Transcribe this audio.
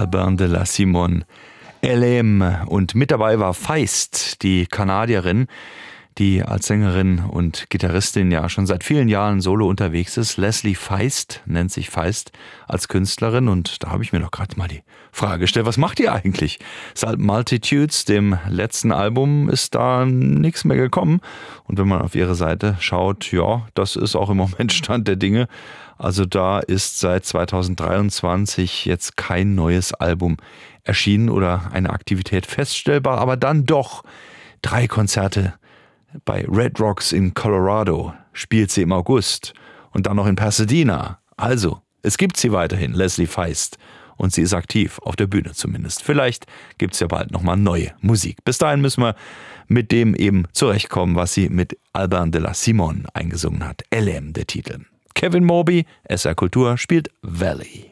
Alban de la Simone, LM. Und mit dabei war Feist, die Kanadierin, die als Sängerin und Gitarristin ja schon seit vielen Jahren solo unterwegs ist. Leslie Feist nennt sich Feist als Künstlerin, und da habe ich mir doch gerade mal die Frage gestellt, was macht ihr eigentlich? Seit Multitudes, dem letzten Album, ist da nichts mehr gekommen, und wenn man auf ihre Seite schaut, ja, das ist auch im Moment Stand der Dinge. Also da ist seit 2023 jetzt kein neues Album erschienen oder eine Aktivität feststellbar, aber dann doch 3 Konzerte bei Red Rocks in Colorado spielt sie im August und dann noch in Pasadena. Also, es gibt sie weiterhin, Leslie Feist. Und sie ist aktiv, auf der Bühne zumindest. Vielleicht gibt es ja bald nochmal neue Musik. Bis dahin müssen wir mit dem eben zurechtkommen, was sie mit Alban de la Simone eingesungen hat. LM, der Titel. Kevin Morby, SR Kultur, spielt Valley.